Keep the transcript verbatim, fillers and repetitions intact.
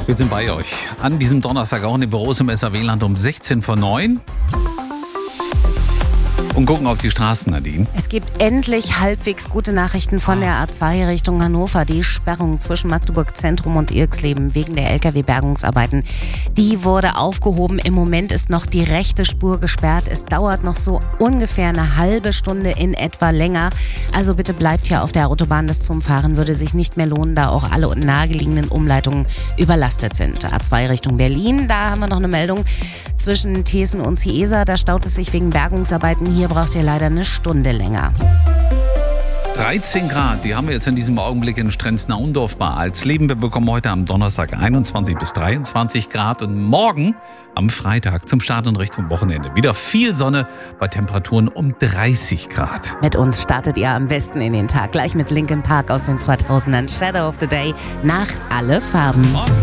Wir sind bei euch. An diesem Donnerstag auch in den Büros im S A W-Land um sechzehn vor neun. Und gucken auf die Straßen, Nadine. Es gibt endlich halbwegs gute Nachrichten von der A zwei Richtung Hannover. Die Sperrung zwischen Magdeburg Zentrum und Irxleben wegen der L K W-Bergungsarbeiten, die wurde aufgehoben. Im Moment ist noch die rechte Spur gesperrt. Es dauert noch so ungefähr eine halbe Stunde in etwa länger. Also bitte bleibt hier auf der Autobahn. Das zum Fahren würde sich nicht mehr lohnen, da auch alle nahegelegenen Umleitungen überlastet sind. A zwei Richtung Berlin, da haben wir noch eine Meldung. Zwischen Thesen und Ciesa, da staut es sich wegen Bergungsarbeiten. Hier braucht ihr leider eine Stunde länger. dreizehn Grad, die haben wir jetzt in diesem Augenblick in Strenz-Naundorf bei Alsleben. Wir bekommen heute am Donnerstag einundzwanzig bis dreiundzwanzig Grad und morgen am Freitag zum Start und Richtung Wochenende wieder viel Sonne bei Temperaturen um dreißig Grad. Mit uns startet ihr am besten in den Tag, gleich mit Linkin Park aus den zweitausendern. Shadow of the Day nach Alle Farben. Morgen.